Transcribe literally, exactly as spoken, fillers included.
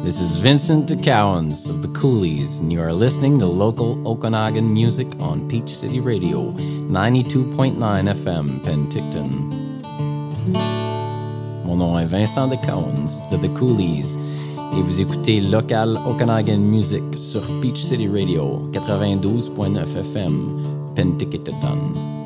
This is Vincent DeCowens of the Coolies, and you are listening to local Okanagan music on Peach City Radio, ninety-two point nine F M, Penticton. Mon nom est Vincent DeCowens de The Coolies, et vous écoutez Local Okanagan Music sur Peach City Radio, quatre-vingt-douze point neuf F M, Penticton.